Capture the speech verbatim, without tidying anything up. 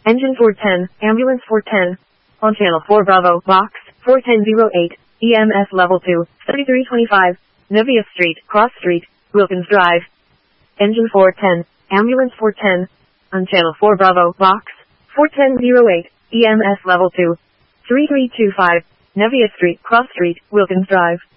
Engine four ten, Ambulance four ten. On Channel four Bravo, Box, four ten oh eight, E M S Level two, thirty-three twenty-five, Nevius Street, Cross Street, Wilkins Drive. Engine four ten, Ambulance four ten. On Channel four Bravo, Box, four ten oh eight, E M S Level two, thirty-three twenty-five, Nevius Street, Cross Street, Wilkins Drive.